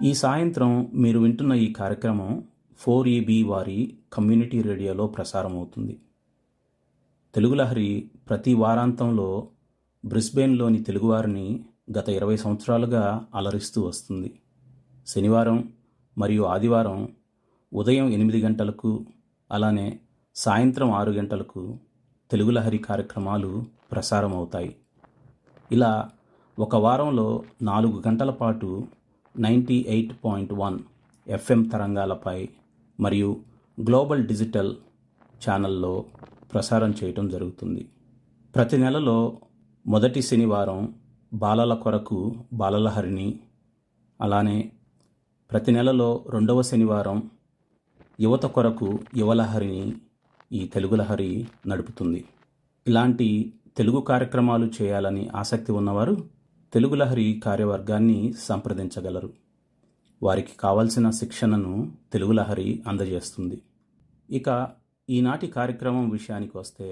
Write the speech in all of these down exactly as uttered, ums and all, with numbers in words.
ఈ సాయంత్రం మీరు వింటున్న ఈ కార్యక్రమం ఫోర్ ఈబీ వారి కమ్యూనిటీ రేడియోలో ప్రసారం అవుతుంది. తెలుగు లహరి ప్రతి వారాంతంలో బ్రిస్బేన్లోని తెలుగువారిని గత ఇరవై సంవత్సరాలుగా అలరిస్తూ వస్తుంది. శనివారం మరియు ఆదివారం ఉదయం ఎనిమిది గంటలకు అలానే సాయంత్రం ఆరు గంటలకు తెలుగు లహరి కార్యక్రమాలు ప్రసారం అవుతాయి. ఇలా ఒక వారంలో నాలుగు గంటల పాటు ninety eight point one FM తరంగాలపై మరియు గ్లోబల్ డిజిటల్ ఛానల్లో ప్రసారం చేయటం జరుగుతుంది. ప్రతి నెలలో మొదటి శనివారం బాలల కొరకు బాలలహరిని, అలానే ప్రతి నెలలో రెండవ శనివారం యువత కొరకు యువలహరిని ఈ తెలుగు లహరి నడుపుతుంది. ఇలాంటి తెలుగు కార్యక్రమాలు చేయాలని ఆసక్తి ఉన్నవారు తెలుగు లహరి కార్యవర్గాన్ని సంప్రదించగలరు. వారికి కావలసిన శిక్షణను తెలుగు లహరి అందజేస్తుంది. ఇక ఈనాటి కార్యక్రమం విషయానికి వస్తే,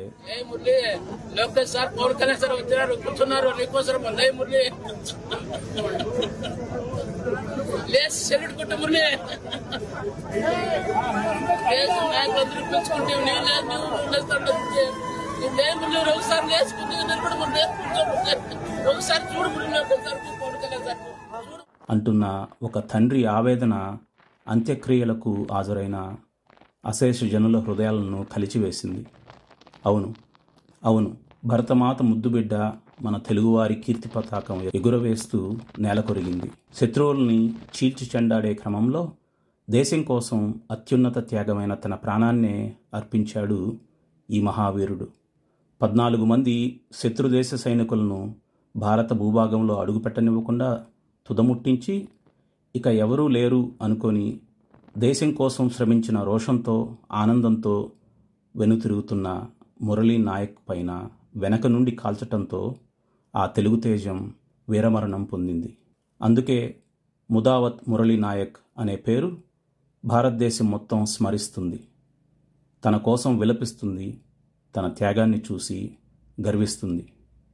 అంటున్న ఒక తండ్రి ఆవేదన అంత్యక్రియలకు హాజరైన అశేష జనుల హృదయాలను కలిచివేసింది. అవును అవును భరతమాత ముద్దుబిడ్డ మన తెలుగువారి కీర్తి పతాకం ఎగురవేస్తూ నేలకొరిగింది. శత్రువుల్ని చీల్చి చెండాడే క్రమంలో దేశం కోసం అత్యున్నత త్యాగమైన తన ప్రాణాన్నే అర్పించాడు ఈ మహావీరుడు. పద్నాలుగు మంది శత్రుదేశ సైనికులను భారత భూభాగంలో అడుగుపెట్టనివ్వకుండా తుదముట్టించి ఇక ఎవరూ లేరు అనుకొని దేశం కోసం శ్రమించిన రోషంతో ఆనందంతో వెనుతిరుగుతున్న మురళీ నాయక్ పైన వెనక నుండి కాల్చటంతో ఆ తెలుగు తేజం వీరమరణం పొందింది. అందుకే ముదావత్ మురళీ నాయక్ అనే పేరు భారతదేశం మొత్తం స్మరిస్తుంది, తన కోసం విలపిస్తుంది, తన త్యాగాన్ని చూసి గర్విస్తుంది.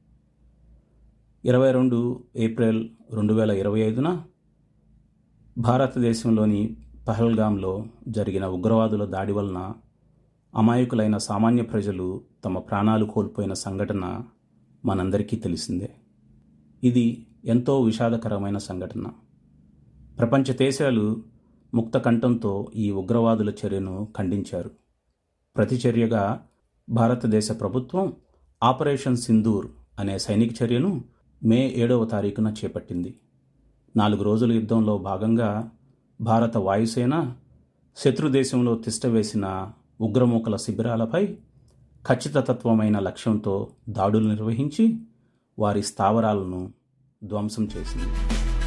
ఇరవై రెండు ఏప్రిల్ రెండు వేల ఇరవై ఐదున భారతదేశంలోని పహల్గాంలో జరిగిన ఉగ్రవాదుల దాడి వలన అమాయకులైన సామాన్య ప్రజలు తమ ప్రాణాలు కోల్పోయిన సంఘటన మనందరికీ తెలిసిందే. ఇది ఎంతో విషాదకరమైన సంఘటన. ప్రపంచ దేశాలు ముక్త కంఠంతో ఈ ఉగ్రవాదుల చర్యను ఖండించారు. ప్రతిచర్యగా భారతదేశ ప్రభుత్వం ఆపరేషన్ సింధూర్ అనే సైనిక చర్యను మే ఏడవ తారీఖున చేపట్టింది. నాలుగు రోజుల యుద్ధంలో భాగంగా భారత వాయుసేన శత్రుదేశంలో తిష్టవేసిన ఉగ్రమూకల శిబిరాలపై ఖచ్చితత్వమైన లక్ష్యంతో దాడులు నిర్వహించి వారి స్థావరాలను ధ్వంసం చేసింది.